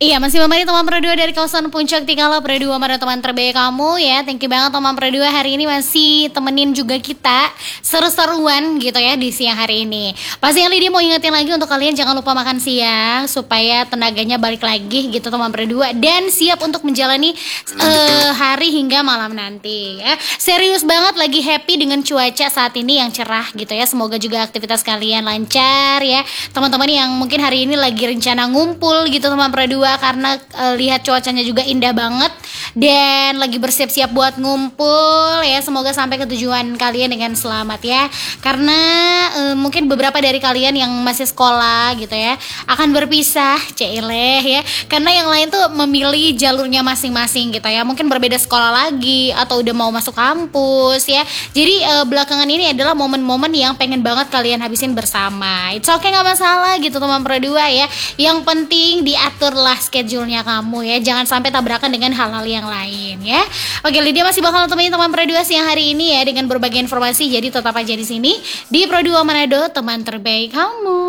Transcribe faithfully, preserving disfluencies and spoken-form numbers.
Iya, masih menemani teman Pro dua dari kawasan Puncak. Tinggallah Pro dua mana teman terbaik kamu ya. Thank you banget teman Pro dua hari ini masih temenin juga kita seru-seruan gitu ya di siang hari ini. Pastinya Lydia mau ingetin lagi untuk kalian jangan lupa makan siang supaya tenaganya balik lagi gitu teman Pro dua dan siap untuk menjalani uh, hari hingga malam nanti ya. Serius banget lagi happy dengan cuaca saat ini yang cerah gitu ya. Semoga juga aktivitas kalian lancar ya. Teman-teman yang mungkin hari ini lagi rencana ngumpul gitu teman Pro dua karena uh, lihat cuacanya juga indah banget dan lagi bersiap-siap buat ngumpul ya, semoga sampai ke tujuan kalian dengan selamat ya. Karena uh, mungkin beberapa dari kalian yang masih sekolah gitu ya akan berpisah, ceileh ya, karena yang lain tuh memilih jalurnya masing-masing gitu ya, mungkin berbeda sekolah lagi atau udah mau masuk kampus ya. Jadi uh, belakangan ini adalah momen-momen yang pengen banget kalian habisin bersama. It's okay, nggak masalah gitu teman Pro dua ya, yang penting diaturlah schedule-nya kamu ya, jangan sampai tabrakan dengan hal-hal yang lain ya. Oke, Lydia masih bakal temenin teman Pro dua siang hari ini ya dengan berbagai informasi, jadi tetap aja di sini di Pro dua Manado, teman terbaik kamu.